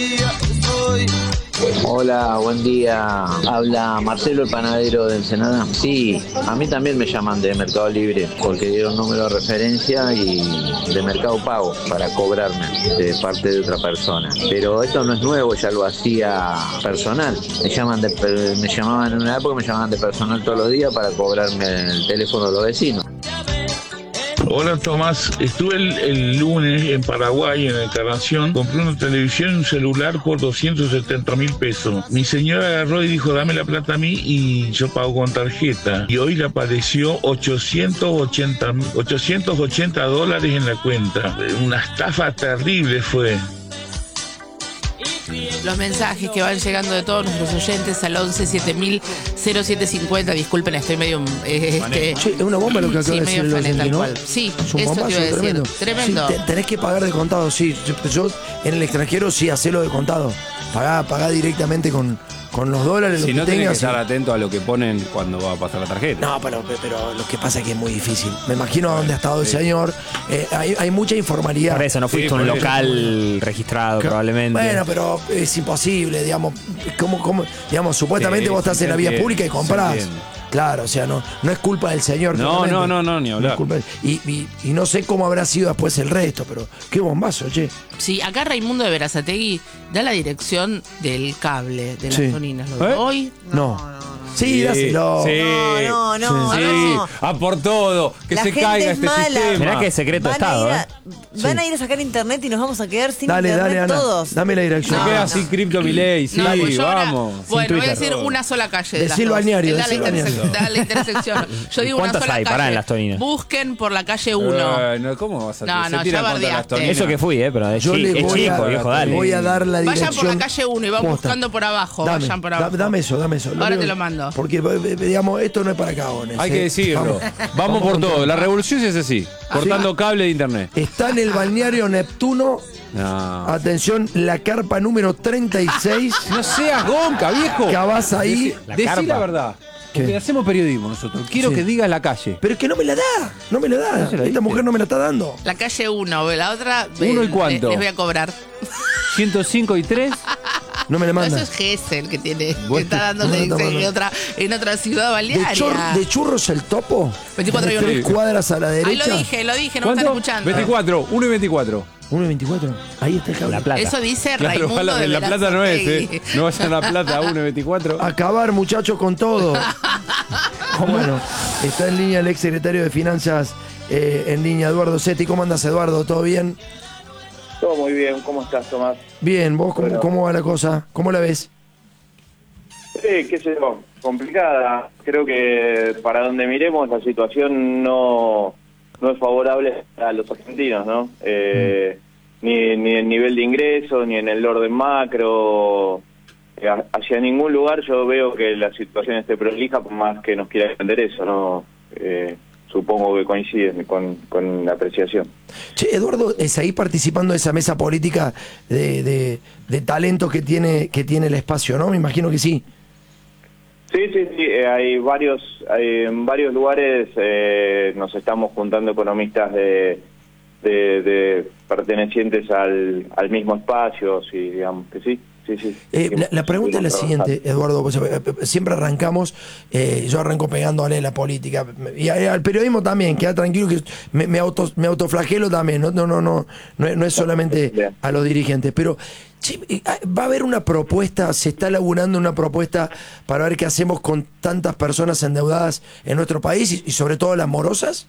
Hola, buen día. Habla Marcelo, el panadero de Ensenada. Sí, a mí también me llaman de Mercado Libre porque dieron número de referencia y de Mercado Pago para cobrarme de parte de otra persona. Pero esto no es nuevo, ya lo hacía personal. Me llamaban en una época, me llamaban de personal todos los días para cobrarme el teléfono de los vecinos. Hola Tomás, estuve el lunes en Paraguay, en la Encarnación, compré una televisión y un celular por 270.000 pesos. Mi señora agarró y dijo, dame la plata a mí y yo pago con tarjeta. Y hoy le apareció $880 en la cuenta. Una estafa terrible fue. Los mensajes que van llegando de todos nuestros oyentes al 11 7000 0750. Disculpen, estoy medio Che, es una bomba lo que acaba de decir el oyente, ¿no? Sí, es un eso bombazo te iba a decir. tremendo. Tremendo. Sí, tenés que pagar de contado, sí. Yo en el extranjero sí, hacelo de contado. Pagá directamente con los dólares. Si lo no, que tenés que tengas, estar atento a lo que ponen cuando va a pasar la tarjeta. No, pero lo que pasa es que es muy difícil. Me imagino a dónde ha estado el señor. Hay mucha informalidad. Por eso no fuiste a un local registrado probablemente. Bueno, pero es imposible, digamos. Digamos, supuestamente vos estás en la vía pública y comprás. Claro, o sea, no es culpa del señor. No, ni hablar. No es y no sé cómo habrá sido después el resto, pero qué bombazo, che. Sí, acá Raimundo de Berazategui da la dirección del cable de las toninas. ¿Lo de hoy? No. Sí, dáselo. Sí. No. Sí. A por todo. Que La se gente caiga es este mala. sistema. Mirá que es secreto de Estado, Van a ir a sacar internet y nos vamos a quedar sin Dale, internet Ana. todos. Dame la dirección. Se queda sin cripto Milei, sí, Pues yo ahora- vamos. bueno, voy a decir una sola calle. De las Decí el dos. balneario, Da la decí el balneario. da la intersección. Yo digo una ¿Cuántas sola hay? calle. Pará, en las toninas. Busquen por la calle 1. No, ¿cómo vas a No, se no, tiran ya contra las bardeaste. toninas? Eso que fui, pero Yo le es voy chico, a, viejo, dale. voy a dar la dirección. Vayan por la calle 1 y van Posta. buscando por abajo. Dame, Vayan por abajo. Dame eso. Ahora te lo mando. Porque, digamos, esto no es para cagones. Hay que decirlo. Vamos por con todo. La revolución es así. Cortando cable de internet. Está en el balneario Neptuno. No. Atención, la carpa número 36. No seas gonca, viejo. Cavás ahí. Decí carpa. la verdad. Porque ¿Qué? hacemos periodismo nosotros. Quiero Sí. que digas la calle. Pero es que no me la da. No me la da. se la Esta diste. mujer no me la está dando. La calle 1, la otra. ¿Uno y cuánto? Les voy a cobrar. 105 y 3. No me la No, eso manda. es Gesell que tiene. Que Bueno, está dando no, no, en otra ciudad balnearia. De churros el topo. 24 y de 3 uno. cuadras a la Ahí derecha. lo dije, no me están ¿Cuánto? escuchando. 24. 1 y 24. 1.24. Ahí está el cable. La plata. Eso dice Claro, Raimundo ojalá, de la plata no es, Berazategui. No vayan a la plata 1 y 24. Acabar, muchachos, con todo. Bueno, está en línea el ex secretario de Finanzas en línea, Eduardo Setti. ¿Cómo andas, Eduardo? ¿Todo bien? Todo muy bien, ¿cómo estás, Tomás? Bien, ¿vos Bueno. cómo va la cosa? ¿Cómo la ves? Qué sé yo, complicada. Creo que para donde miremos la situación no es favorable a los argentinos, ¿no? Ni en nivel de ingreso, ni en el orden macro. Hacia ningún lugar yo veo que la situación esté prolija, por más que nos quiera defender eso, ¿no? Supongo que coinciden con la apreciación. Che, Eduardo, ¿es ahí participando de esa mesa política de talento que tiene el espacio, no? Me imagino que sí. Sí, hay en varios lugares nos estamos juntando economistas de pertenecientes al mismo espacio, sí, digamos que sí. La pregunta es la siguiente, Eduardo, pues, siempre arrancamos, yo arranco pegándole la política y al periodismo también, queda tranquilo que me autoflagelo también, no es solamente a los dirigentes, pero che, va a haber una propuesta, se está elaborando una propuesta para ver qué hacemos con tantas personas endeudadas en nuestro país y sobre todo las morosas.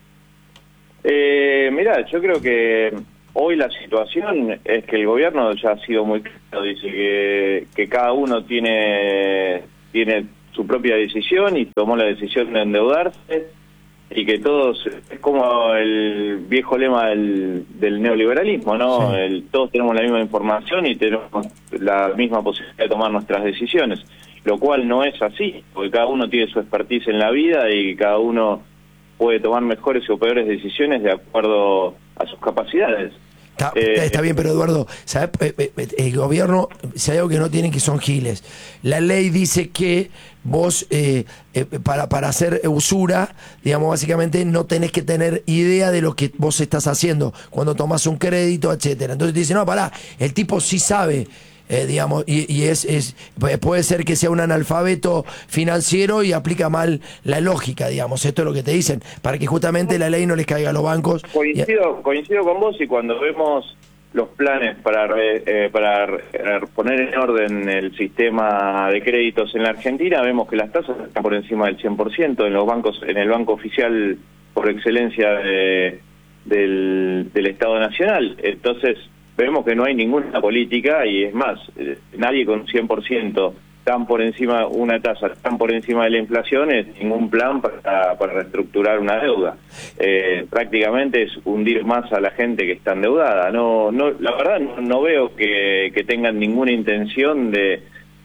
Mira, yo creo que hoy la situación es que el gobierno ya ha sido muy claro, dice que cada uno tiene su propia decisión y tomó la decisión de endeudarse y que todos, es como el viejo lema del neoliberalismo, ¿no? Sí. Todos tenemos la misma información y tenemos la misma posibilidad de tomar nuestras decisiones, lo cual no es así, porque cada uno tiene su expertise en la vida y cada uno puede tomar mejores o peores decisiones de acuerdo a sus capacidades. Está bien, pero Eduardo, ¿sabes? El gobierno, si hay algo que no tienen, que son giles. La ley dice que vos, para hacer usura, digamos, básicamente no tenés que tener idea de lo que vos estás haciendo cuando tomás un crédito, etcétera. Entonces te dicen, no, pará, el tipo sí sabe. Digamos, puede ser que sea un analfabeto financiero y aplica mal la lógica, digamos. Esto es lo que te dicen, para que justamente la ley no les caiga a los bancos. Coincido con vos, y cuando vemos los planes para poner en orden el sistema de créditos en la Argentina, vemos que las tasas están por encima del 100% en los bancos, en el banco oficial por excelencia del Estado Nacional. Entonces vemos que no hay ninguna política, y es más, nadie con 100% tan por encima, una tasa tan por encima de la inflación, es ningún plan para reestructurar una deuda. Prácticamente es hundir más a la gente que está endeudada. La verdad no veo que tengan ninguna intención de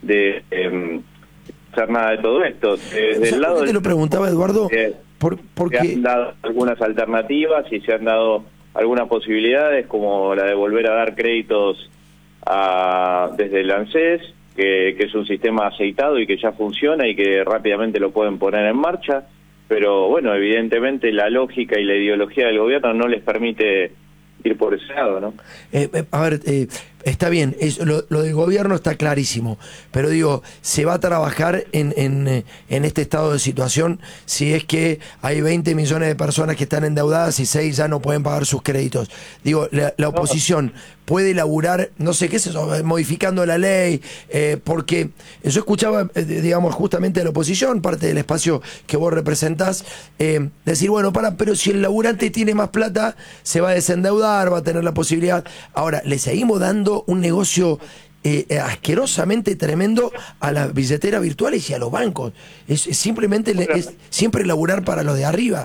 hacer nada de todo esto. Desde el lado te lo preguntaba, Eduardo, porque se han dado algunas alternativas y se han dado algunas posibilidades, como la de volver a dar créditos desde el ANSES, que es un sistema aceitado y que ya funciona y que rápidamente lo pueden poner en marcha, pero bueno, evidentemente la lógica y la ideología del gobierno no les permite ir por ese lado, ¿no? Está bien, lo del gobierno está clarísimo, pero digo, se va a trabajar en este estado de situación si es que hay 20 millones de personas que están endeudadas y 6 ya no pueden pagar sus créditos. Digo, la oposición puede elaborar, no sé qué es eso, modificando la ley, porque yo escuchaba, digamos, justamente de la oposición, parte del espacio que vos representás, decir, bueno, pero si el laburante tiene más plata, se va a desendeudar, va a tener la posibilidad. Ahora, le seguimos dando un negocio asquerosamente tremendo a las billeteras virtuales y a los bancos. Es simplemente es siempre laburar para los de arriba.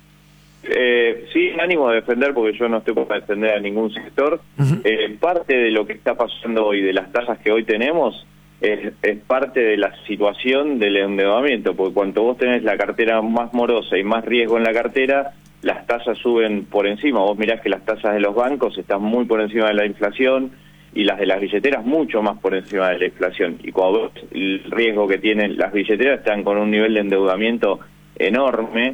Sin ánimo de defender, porque yo no estoy para defender a ningún sector. Parte de lo que está pasando hoy, de las tasas que hoy tenemos, es parte de la situación del endeudamiento, porque cuanto vos tenés la cartera más morosa y más riesgo en la cartera, las tasas suben por encima. Vos mirás que las tasas de los bancos están muy por encima de la inflación, y las de las billeteras mucho más por encima de la inflación. Y cuando ves el riesgo que tienen las billeteras, están con un nivel de endeudamiento enorme,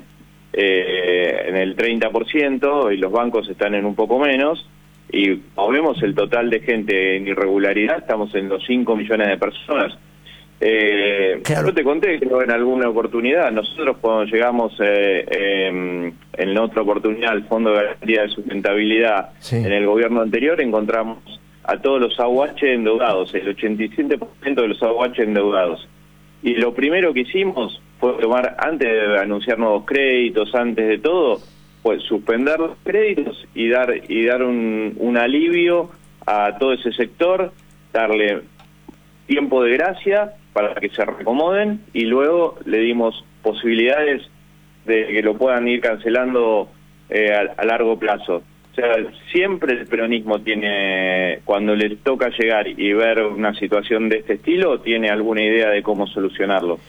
en el 30%, y los bancos están en un poco menos. Y como vemos el total de gente en irregularidad, estamos en los 5 millones de personas. Claro. Yo te conté, creo, en alguna oportunidad, nosotros cuando llegamos en otra oportunidad al Fondo de Garantía de Sustentabilidad, sí, en el gobierno anterior, encontramos a todos los AUH endeudados, el 87% de los AUH endeudados. Y lo primero que hicimos fue tomar, antes de anunciar nuevos créditos, antes de todo, pues suspender los créditos y dar un alivio a todo ese sector, darle tiempo de gracia para que se recomoden, y luego le dimos posibilidades de que lo puedan ir cancelando a largo plazo. O sea, siempre el peronismo tiene, cuando le toca llegar y ver una situación de este estilo, tiene alguna idea de cómo solucionarlo.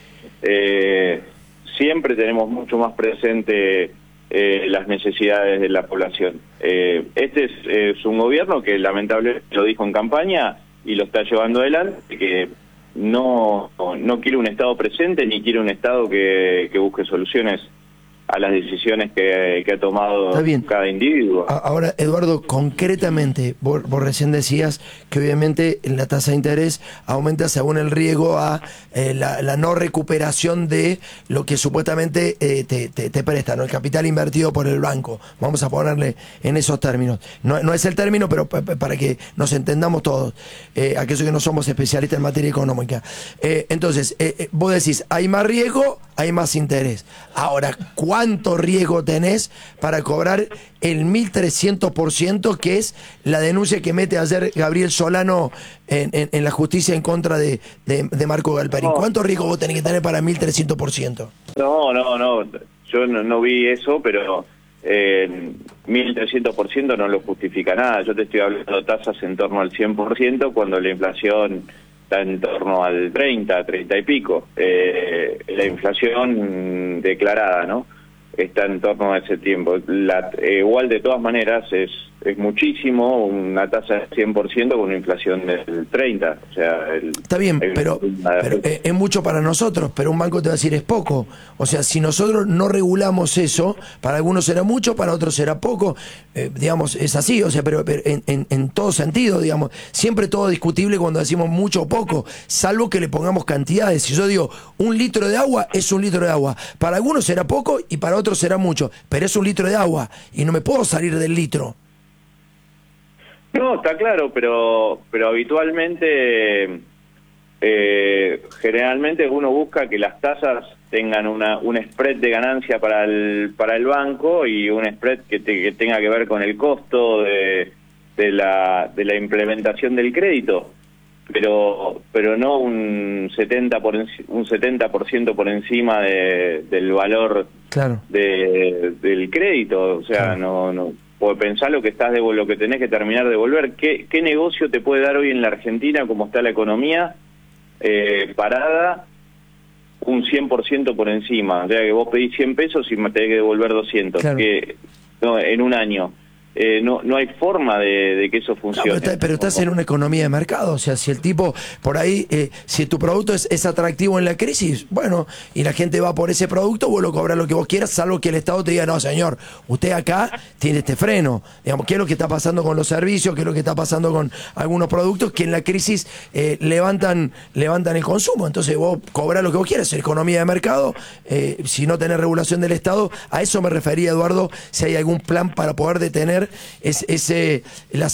Siempre tenemos mucho más presente las necesidades de la población. Este es un gobierno que lamentablemente lo dijo en campaña y lo está llevando adelante, que no quiere un Estado presente ni quiere un Estado que busque soluciones a las decisiones que ha tomado cada individuo. Ahora, Eduardo, concretamente, vos recién decías que obviamente la tasa de interés aumenta según el riesgo a la no recuperación de lo que supuestamente te presta, ¿no? El capital invertido por el banco. Vamos a ponerle en esos términos. No es el término, pero para que nos entendamos todos, aquellos que no somos especialistas en materia económica. Entonces, vos decís, hay más riesgo, hay más interés. Ahora, ¿cuánto riesgo tenés para cobrar el 1300%, que es la denuncia que mete ayer Gabriel Solano en la justicia en contra de Marco Galperín? ¿Cuánto riesgo vos tenés que tener para 1300%? No, yo no vi eso, pero 1300% no lo justifica nada. Yo te estoy hablando de tasas en torno al 100%, cuando la inflación está en torno al 30 y pico. La inflación declarada, ¿no?, está en torno a ese tiempo. Igual, de todas maneras, es es muchísimo, una tasa del 100% con una inflación del 30%. O sea, está bien, pero es mucho para nosotros, pero un banco te va a decir es poco. O sea, si nosotros no regulamos eso, para algunos será mucho, para otros será poco. Digamos, es así, o sea, pero en todo sentido, digamos, siempre todo discutible cuando decimos mucho o poco, salvo que le pongamos cantidades. Si yo digo 1 litro de agua, es 1 litro de agua. Para algunos será poco y para otros será mucho, pero es 1 litro de agua y no me puedo salir del litro. No, está claro, pero habitualmente, generalmente uno busca que las tasas tengan un spread de ganancia para el banco y un spread que tenga que ver con el costo de la implementación del crédito, pero no un 70% por encima del valor, claro, del crédito. O sea, claro. no porque pensar lo que tenés que terminar de devolver. ¿Qué negocio te puede dar hoy en la Argentina, como está la economía, parada, un 100% por encima? O sea, que vos pedís 100 pesos y me tenés que devolver 200, claro, en un año. No hay forma de que eso funcione. No, pero estás en una economía de mercado. O sea, si el tipo por ahí, si tu producto es atractivo en la crisis, bueno, y la gente va por ese producto, vos lo cobras lo que vos quieras, salvo que el Estado te diga, no señor, usted acá tiene este freno. Digamos, ¿qué es lo que está pasando con los servicios? ¿Qué es lo que está pasando con algunos productos que en la crisis levantan el consumo? Entonces vos cobrás lo que vos quieras, es economía de mercado. Si no tenés regulación del Estado, a eso me refería, Eduardo, si hay algún plan para poder detener la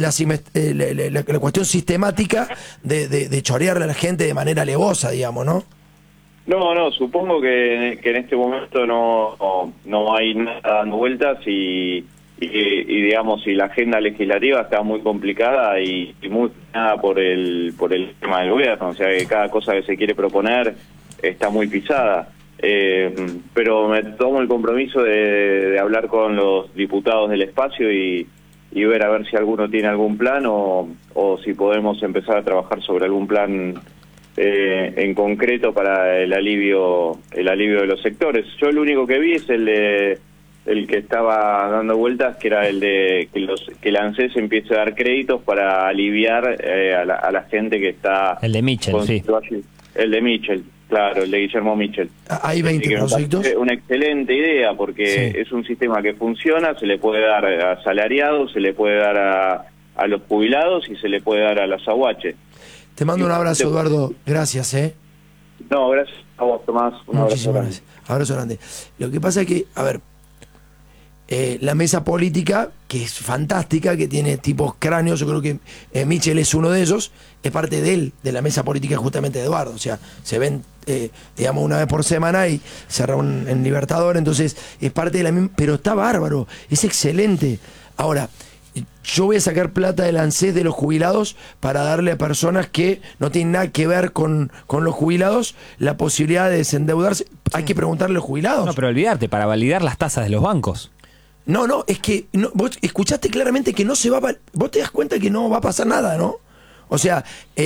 cuestión sistemática de chorearle a la gente de manera alevosa, digamos, ¿no? No, supongo que en este momento no hay nada dando vueltas y digamos, y la agenda legislativa está muy complicada y muy nada por el tema del gobierno. O sea, que cada cosa que se quiere proponer está muy pisada. Pero me tomo el compromiso de hablar con los diputados del espacio y ver a ver si alguno tiene algún plan o si podemos empezar a trabajar sobre algún plan en concreto para el alivio de los sectores. Yo el único que vi es el que estaba dando vueltas, que era el de que la ANSES empiece a dar créditos para aliviar a la gente que está... El de Mitchell, sí. El de Mitchell. Claro, el de Guillermo Mitchell. ¿Hay 20 proyectos? Una excelente idea porque sí, es un sistema que funciona, se le puede dar a asalariados, se le puede dar a los jubilados y se le puede dar a los aguaches. Te mando un abrazo, Eduardo. Gracias, No, gracias a vos, Tomás. Muchísimas gracias. Abrazo grande. Lo que pasa es que, a ver, la mesa política, que es fantástica, que tiene tipos cráneos, yo creo que Mitchell es uno de ellos, es parte de la mesa política justamente de Eduardo. O sea, se ven, digamos, una vez por semana y se reúnen en Libertador, entonces es parte de la misma, pero está bárbaro, es excelente. Ahora, yo voy a sacar plata del ANSES de los jubilados para darle a personas que no tienen nada que ver con los jubilados la posibilidad de desendeudarse. Hay que preguntarle a los jubilados. No, pero olvidarte, para validar las tasas de los bancos. No, es que vos escuchaste claramente que no se va a... Vos te das cuenta que no va a pasar nada, ¿no? O sea,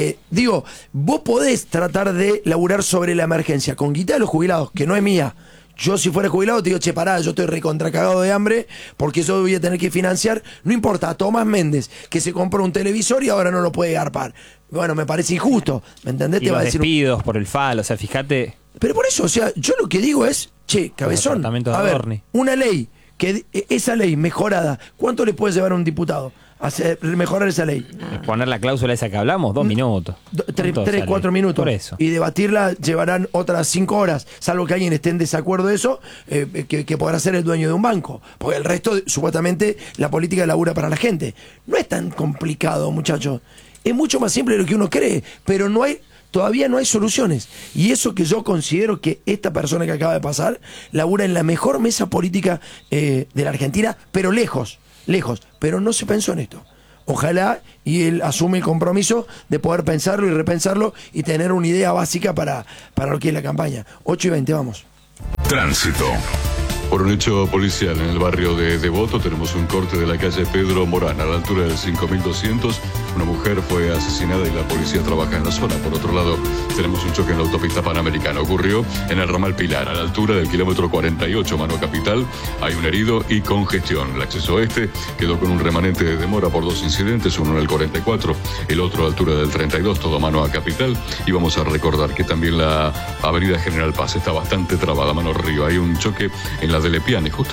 vos podés tratar de laburar sobre la emergencia con guita de los jubilados, que no es mía. Yo si fuera jubilado te digo, che, pará, yo estoy recontracagado de hambre porque eso voy a tener que financiar. No importa, a Tomás Méndez, que se compró un televisor y ahora no lo puede garpar. Bueno, me parece injusto, ¿me entendés? Y te los va a decir despidos por el FAL, o sea, fíjate... Pero por eso, o sea, yo lo que digo es, che, cabezón, a ver, una ley, que esa ley mejorada, ¿cuánto le puede llevar a un diputado hacer mejorar esa ley? Poner la cláusula esa que hablamos, 2 minutos. 3, 4 minutos. Por eso. Y debatirla llevarán otras 5 horas, salvo que alguien esté en desacuerdo de eso, que podrá ser el dueño de un banco. Porque el resto, supuestamente, la política labura para la gente. No es tan complicado, muchachos. Es mucho más simple de lo que uno cree, pero todavía no hay soluciones. Y eso que yo considero que esta persona que acaba de pasar labura en la mejor mesa política de la Argentina, pero lejos, pero no se pensó en esto. Ojalá y él asume el compromiso de poder pensarlo y repensarlo y tener una idea básica para lo que es la campaña. 8:20, vamos. Tránsito. Por un hecho policial en el barrio de Devoto tenemos un corte de la calle Pedro Morán a la altura del 5200. Una mujer fue asesinada y la policía trabaja en la zona. Por otro lado, tenemos un choque en la autopista Panamericana. Ocurrió en el ramal Pilar, a la altura del kilómetro 48, mano a Capital. Hay un herido y congestión. El acceso oeste quedó con un remanente de demora por 2 incidentes, uno en el 44, el otro a la altura del 32, todo mano a Capital. Y vamos a recordar que también la avenida General Paz está bastante trabada, mano arriba. Hay un choque en la de Lepiane, justo